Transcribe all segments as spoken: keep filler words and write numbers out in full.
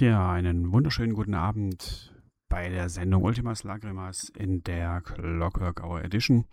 Tja, einen wunderschönen guten Abend bei der Sendung Ultimas Lagrimas in der Clockwork Hour Edition.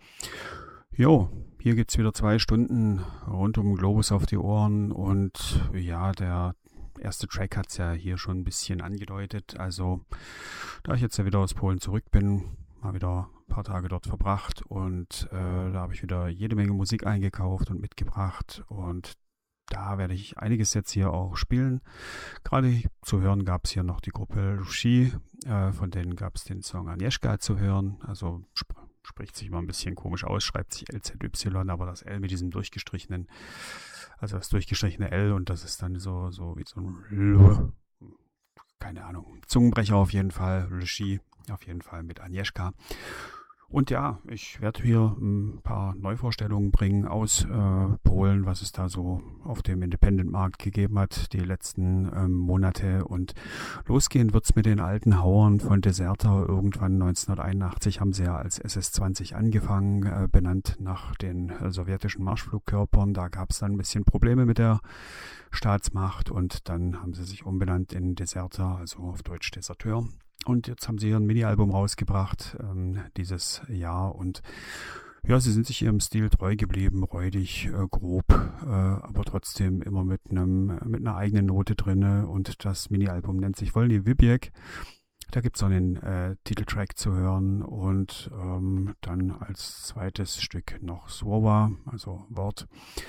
Jo, hier gibt's wieder zwei Stunden rund um den Globus auf die Ohren und ja, der erste Track hat's ja hier schon ein bisschen angedeutet. Also, da ich jetzt ja wieder aus Polen zurück bin, mal wieder ein paar Tage dort verbracht und äh, da habe ich wieder jede Menge Musik eingekauft und mitgebracht und da werde ich einiges jetzt hier auch spielen. Gerade zu hören gab es hier noch die Gruppe Rushi, äh, von denen gab es den Song Agnieszka zu hören. Also sp spricht sich immer ein bisschen komisch aus, schreibt sich L Z Y, aber das L mit diesem durchgestrichenen, also das durchgestrichene L und das ist dann so, so wie so ein L, keine Ahnung, Zungenbrecher auf jeden Fall, Rushi auf jeden Fall mit Agnieszka. Und ja, ich werde hier ein paar Neuvorstellungen bringen aus äh, Polen, was es da so auf dem Independent-Markt gegeben hat, die letzten ähm, Monate. Und losgehen wird's mit den alten Hauern von Deserter. Irgendwann neunzehnhunderteinundachtzig haben sie ja als S S zwanzig angefangen, äh, benannt nach den äh, sowjetischen Marschflugkörpern. Da gab's dann ein bisschen Probleme mit der Staatsmacht und dann haben sie sich umbenannt in Deserter, also auf Deutsch Deserteur. Und jetzt haben sie hier ein Mini-Album rausgebracht, ähm, dieses Jahr. Und ja, sie sind sich ihrem Stil treu geblieben, räudig, äh, grob, äh, aber trotzdem immer mit einem mit einer eigenen Note drinne. Und das Mini-Album nennt sich Wolny Wybieg. Da gibt's auch einen äh, Titeltrack zu hören und ähm, dann als zweites Stück noch Słowa, also Wort.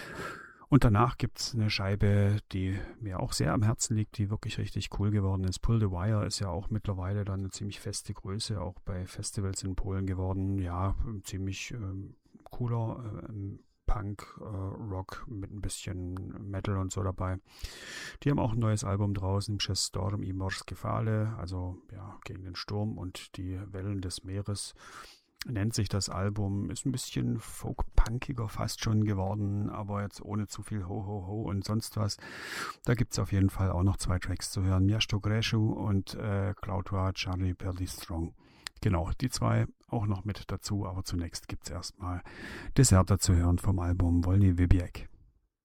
Und danach gibt's eine Scheibe, die mir auch sehr am Herzen liegt, die wirklich richtig cool geworden ist. Pull the Wire ist ja auch mittlerweile dann eine ziemlich feste Größe, auch bei Festivals in Polen geworden. Ja, ziemlich ähm, cooler ähm, Punk, äh, Rock mit ein bisschen Metal und so dabei. Die haben auch ein neues Album draußen, Przez Storm i Morskie Fale, also ja, gegen den Sturm und die Wellen des Meeres. Nennt sich das Album, ist ein bisschen folk-punkiger fast schon geworden, aber jetzt ohne zu viel Ho-Ho-Ho und sonst was. Da gibt es auf jeden Fall auch noch zwei Tracks zu hören, Miasto Greshu und äh, Claudia Charlie Perly Strong. Genau, die zwei auch noch mit dazu, aber zunächst gibt es erstmal Deserter zu hören vom Album Wolny Wybieg.